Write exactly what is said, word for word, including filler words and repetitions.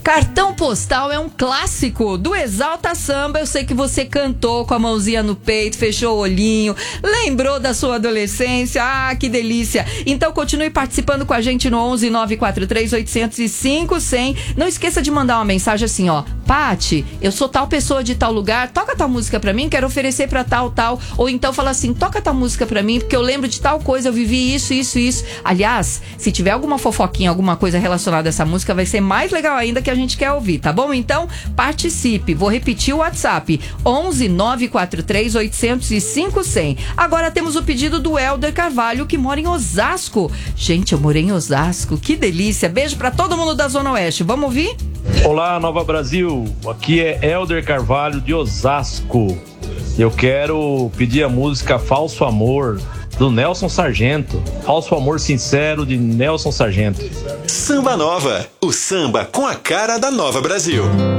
Cartão Postal é um clássico do Exalta Samba. Eu sei que você cantou com a mãozinha no peito, fechou o olhinho, lembrou da sua adolescência. Ah, que delícia. Então continue participando com a gente no onze nove quatro três oito zero cinco zero zero. Não esqueça de mandar uma mensagem assim, ó: Pati, eu sou tal pessoa de tal lugar, toca tal música pra mim, quero oferecer pra tal, tal. Ou então fala assim, toca tal música pra mim, porque eu lembro de tal coisa, eu vivi isso, isso, isso. Aliás, se tiver alguma fofoquinha, alguma coisa relacionada a essa música, vai ser mais legal ainda, que a gente quer ouvir, tá bom? Então, participe. Vou repetir o WhatsApp: onze nove quatro três oito zero cinco zero zero. Agora temos o pedido do Helder Carvalho, que mora em Osasco. Gente, eu morei em Osasco, que delícia. Beijo pra todo mundo da Zona Oeste. Vamos ouvir? Olá, Nova Brasil. Aqui é Helder Carvalho de Osasco. Eu quero pedir a música Falso Amor, do Nelson Sargento. Falso Amor Sincero, de Nelson Sargento. Samba Nova, o samba com a cara da Nova Brasil.